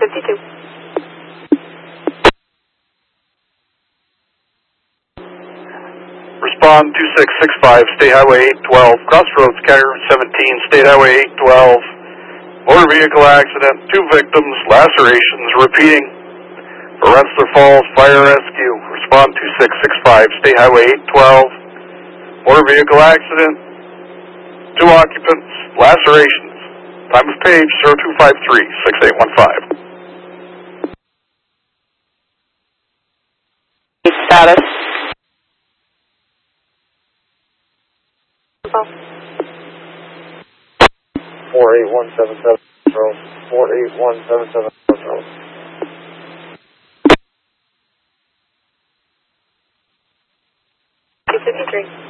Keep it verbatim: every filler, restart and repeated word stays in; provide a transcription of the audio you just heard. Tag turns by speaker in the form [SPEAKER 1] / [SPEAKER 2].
[SPEAKER 1] fifty-two.
[SPEAKER 2] Respond two six six five, State Highway eight twelve, Crossroads, Carrier seventeen, State Highway eight twelve, motor vehicle accident, two victims, lacerations, repeating. For Rensselaer Falls Fire Rescue, respond two six six five, State Highway eight twelve, motor vehicle accident, two occupants, lacerations. Time of page zero two five three, six eight one five.
[SPEAKER 1] Status.
[SPEAKER 3] four eight one seven seven, four eight one seven seven,
[SPEAKER 1] two fifty-three.